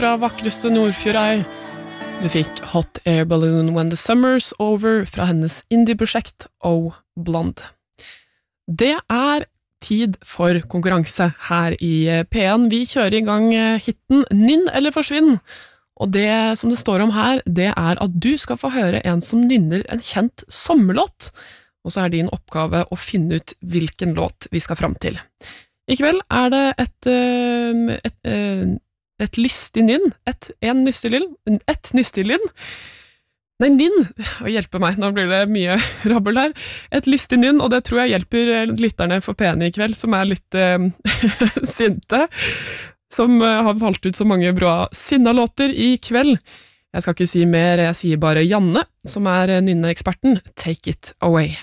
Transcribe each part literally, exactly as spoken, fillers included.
fra vakreste Nordfjordeid. Du fikk Hot Air Balloon When the Summer's Over fra hennes indie-prosjekt Oh Blonde. Det er tid for konkurranse her i P en. Vi kjører i gang hitten Nynn eller forsvinn. Og det som det står om her, det er at du skal få høre en som nynner en kjent sommerlåt. Og så er din oppgave å finne ut hvilken låt vi skal fram til. I kveld er det et, et, et, et lystig nynn, et, en nystig linn, et nystig linn, nei, nynn, å hjelpe meg, nå blir det mye rabbel her, et lystig nynn, og det tror jeg hjelper lytterne for P en i kveld, som er litt eh, sinte, som har valgt ut så mange bra sinnalåter i kveld. Jeg skal ikke si mer, jeg sier bare Janne, som er nynneeksperten. Take it away.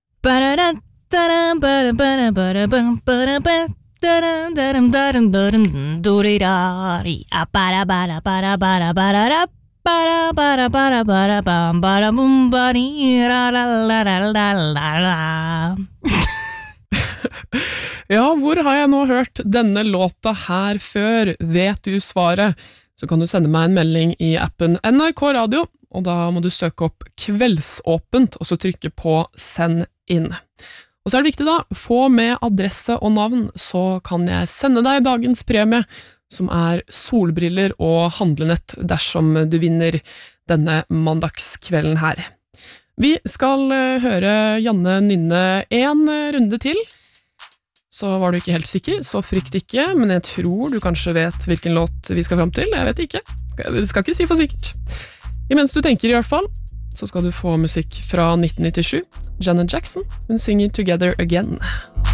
Ja, hvor har jeg nå hørt denne låta her før? Vet du svaret? Så kan du sende meg en melding i appen N R K Radio, og da må du søke opp Kveldsåpent, og så trykke på Send inn. Og så er det viktig da, få med adresse og navn, så kan jeg sende deg dagens premie, som er solbriller og handlenett dersom du vinner denne mandagskvelden her. Vi skal høre Janne nynne en runde til. Så var du ikke helt sikker, så frykt ikke, men jeg tror du kanskje vet hvilken låt vi skal fram til. Jeg vet ikke. Jeg skal ikke si for sikkert. Imens du tenker i hvert fall, så skal du få musikk fra nitten nittisju. Janet Jackson, hun synger Together Again.